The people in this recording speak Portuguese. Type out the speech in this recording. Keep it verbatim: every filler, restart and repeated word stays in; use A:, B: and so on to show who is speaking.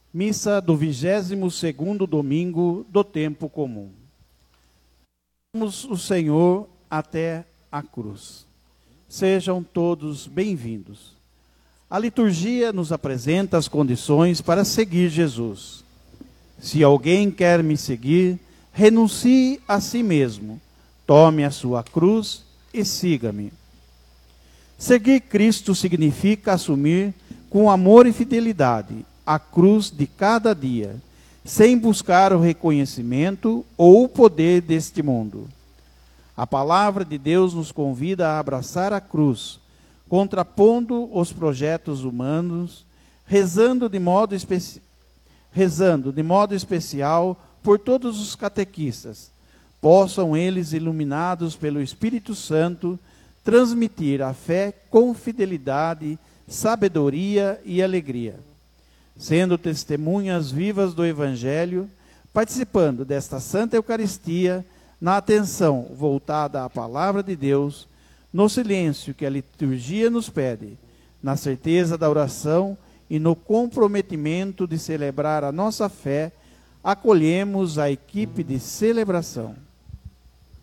A: Missa do vigésimo segundo domingo do tempo comum. Vamos o Senhor até a cruz. Sejam todos bem-vindos. A liturgia nos apresenta as condições para seguir Jesus. Se alguém quer me seguir, renuncie a si mesmo, tome a sua cruz e siga-me. Seguir Cristo significa assumir com amor e fidelidade a cruz de cada dia, sem buscar o reconhecimento ou o poder deste mundo. A palavra de Deus nos convida a abraçar a cruz, contrapondo os projetos humanos, rezando de modo, especi... rezando de modo especial por todos os catequistas, possam eles, iluminados pelo Espírito Santo, transmitir a fé com fidelidade, sabedoria e alegria, sendo testemunhas vivas do Evangelho, participando desta Santa Eucaristia, na atenção voltada à Palavra de Deus, no silêncio que a liturgia nos pede, na certeza da oração e no comprometimento de celebrar a nossa fé, acolhemos a equipe de celebração.